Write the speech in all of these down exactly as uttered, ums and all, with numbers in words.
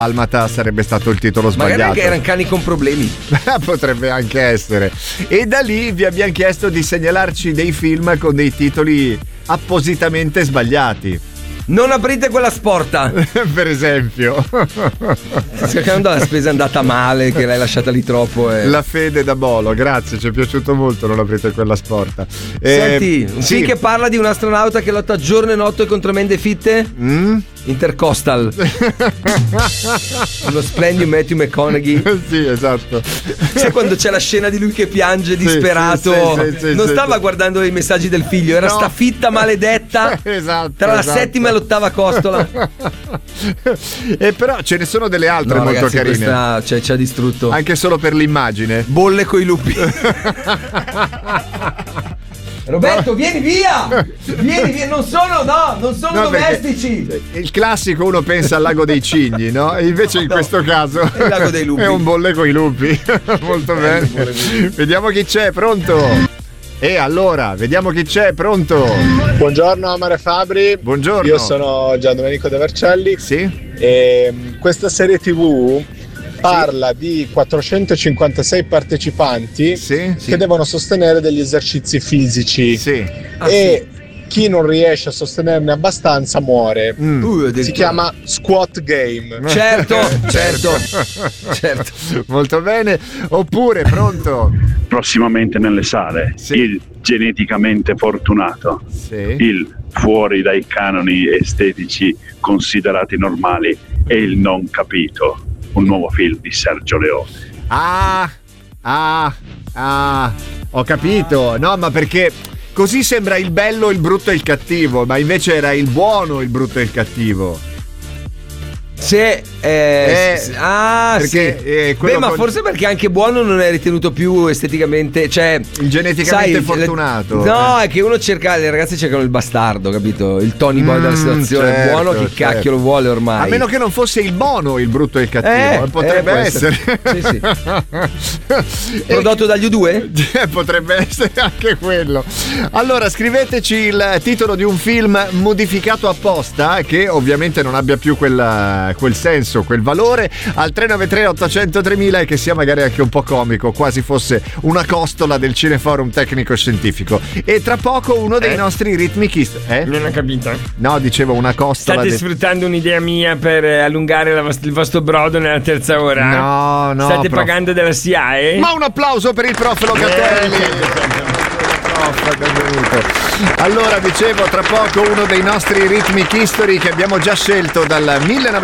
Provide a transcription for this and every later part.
Dalmata sarebbe stato il titolo sbagliato. Magari anche erano cani con problemi. Potrebbe anche essere. E da lì vi abbiamo chiesto di segnalarci dei film con dei titoli appositamente sbagliati. Non aprite quella sporta. Per esempio. Quando la spesa è andata male, che l'hai lasciata lì troppo. E... La fede da Bolo, grazie, ci è piaciuto molto. Non aprite quella sporta. Senti, un sì. film che parla di un astronauta che lotta giorno e notte contro mende fitte? Mm? Intercostal. Lo splendido Matthew McConaughey. Sì, esatto. Sai quando c'è la scena di lui che piange disperato? Sì, sì, sì, sì, non sì, stava sì. guardando i messaggi del figlio, era no. sta fitta maledetta. Esatto. Tra la esatto. settima e l'ottava costola. E però ce ne sono delle altre no, molto ragazzi, carine. Questa cioè, ci ha distrutto. Anche solo per l'immagine. Bolle coi lupi. Roberto, vieni via! Vieni via, non sono, no, non sono No, domestici. Il classico uno pensa al lago dei cigni, no? E invece in No, questo caso è il lago dei lupi. È un bolle coi lupi. Molto bene. Vediamo chi c'è, pronto? E allora, vediamo chi c'è, pronto? Buongiorno Amare Fabri. Buongiorno. Io sono Giandomenico De Vercelli. Sì. E questa serie tivù parla di quattrocentocinquantasei partecipanti sì, che sì. devono sostenere degli esercizi fisici. Sì. Ah, e sì. chi non riesce a sostenerne abbastanza muore. Mm. Uh, si chiama Squat Game. Certo, certo, certo. Molto bene. Oppure, pronto? Prossimamente nelle sale, sì. Il geneticamente fortunato, sì. Il fuori dai canoni estetici considerati normali e il non capito. Un nuovo film di Sergio Leone. Ah, ah, ah, ho capito. No, ma perché così sembra il bello, il brutto e il cattivo, ma invece era il buono, il brutto e il cattivo. Sì, eh, Eh, sì, ah, perché, sì. eh, quello Beh, ma con- forse perché anche buono non è ritenuto più esteticamente, cioè Il geneticamente sai, fortunato. le- no, è che uno cerca, le ragazze cercano il bastardo, capito? Il Tony Boy Mm, della situazione. certo, Il buono chi certo. cacchio lo vuole ormai? A meno che non fosse il buono, il brutto e il cattivo. Eh, Potrebbe eh, può essere. essere. Sì, sì. Prodotto dagli U due? Eh, potrebbe essere anche quello. Allora, scriveteci il titolo di un film modificato apposta, che ovviamente non abbia più quel, quel senso, quel valore, al tre nove tre otto zero zero tremila, e che sia magari anche un po' comico, quasi fosse una costola del Cineforum tecnico scientifico. E tra poco uno dei Eh? nostri ritmi kiss. Eh? Non ho capito. No, dicevo una costola. State del- sfruttando un'idea mia per eh, allungare la vost- il vostro brodo nella terza ora? No, no. State prof. pagando della S I A E? Ma un applauso per il prof Locatelli. Eh, certo, certo. Prof, benvenuto. Allora, dicevo, tra poco uno dei nostri Rhythmic History che abbiamo già scelto dal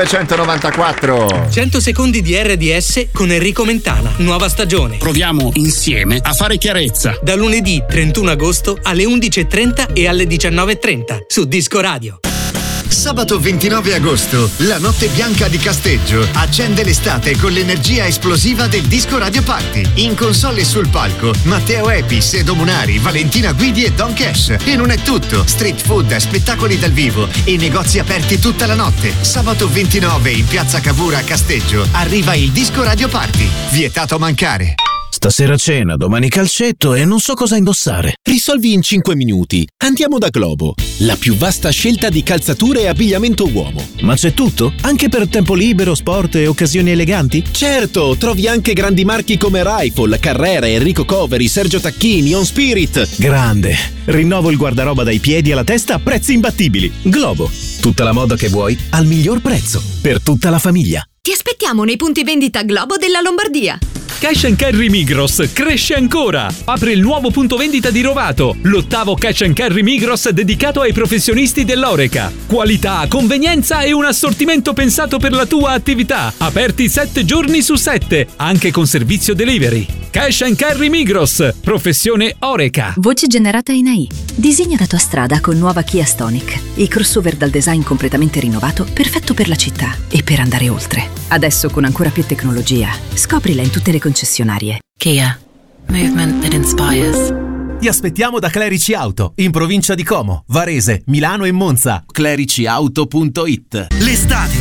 millenovecentonovantaquattro. cento secondi di R D S con Enrico Mentana. Nuova stagione. Proviamo insieme a fare chiarezza. Da lunedì trentuno agosto alle undici e trenta e alle diciannove e trenta su Disco Radio. Sabato ventinove agosto, la notte bianca di Casteggio accende l'estate con l'energia esplosiva del Disco Radio Party. In console e sul palco, Matteo Epis, Edo Munari, Valentina Guidi e Don Cash. E non è tutto, street food, spettacoli dal vivo e negozi aperti tutta la notte. Sabato ventinove in piazza Cavour a Casteggio arriva il Disco Radio Party. Vietato mancare. Stasera cena, domani calcetto e non so cosa indossare. Risolvi in cinque minuti. Andiamo da Globo, la più vasta scelta di calzature e abbigliamento uomo. Ma c'è tutto? Anche per tempo libero, sport e occasioni eleganti? Certo, trovi anche grandi marchi come Rifle, Carrera, Enrico Coveri, Sergio Tacchini, On Spirit. Grande! Rinnovo il guardaroba dai piedi alla testa a prezzi imbattibili. Globo, tutta la moda che vuoi al miglior prezzo. Per tutta la famiglia. Ti aspettiamo nei punti vendita Globo della Lombardia. Cash and Carry Migros cresce ancora. Apre il nuovo punto vendita di Rovato, l'ottavo Cash and Carry Migros dedicato ai professionisti dell'Oreca. Qualità, convenienza e un assortimento pensato per la tua attività. Aperti sette giorni su sette, anche con servizio delivery. Cash and Carry Migros, professione Oreca. Voce generata in A I. Disegna la tua strada con nuova Kia Stonic. Il crossover dal design completamente rinnovato, perfetto per la città e per andare oltre. Adesso con ancora più tecnologia. Scoprila in tutte le concessionarie. Kia. Movement that inspires. Ti aspettiamo da Clerici Auto, in provincia di Como, Varese, Milano e Monza. clerici auto punto it. L'estate